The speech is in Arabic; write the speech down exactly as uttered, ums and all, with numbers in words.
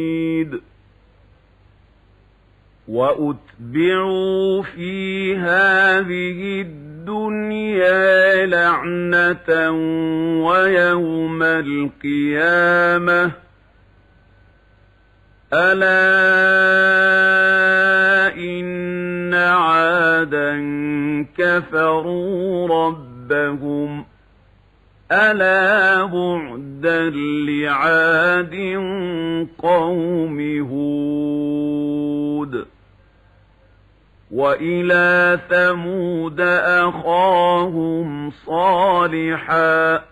وَأُتْبِعُوا فِي هَٰذِهِ الدُّنْيَا لَعْنَةً وَيَوْمَ الْقِيَامَةِ أَلَا إِنَّ عَادًا كَفَرُوا رَبَّهُمْ أَلَا بُعْدًا لِّعَادٍ قَوْمِ هُودٍ وَإِلَىٰ ثَمُودَ أَخَاهُمْ صَالِحًا